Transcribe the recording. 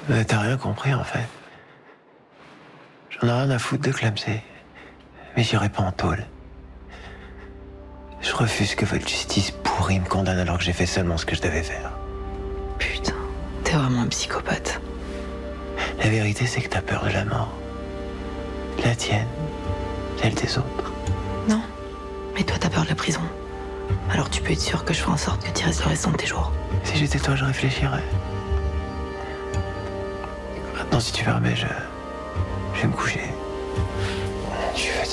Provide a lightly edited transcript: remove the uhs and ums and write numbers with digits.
Mais t'as rien compris, en fait. J'en ai rien à foutre de Clamsey. Mais j'irai pas en tôle. Je refuse que votre justice pourrie me condamne alors que j'ai fait seulement ce que je devais faire. Putain, t'es vraiment un psychopathe. La vérité, c'est que t'as peur de la mort. La tienne, celle des autres. Non, mais toi t'as peur de la prison. Alors tu peux être sûr que je ferai en sorte que tu restes le restant de tes jours. Si j'étais toi, je réfléchirais. Maintenant, si tu permets, je vais me coucher. Je suis fatigué.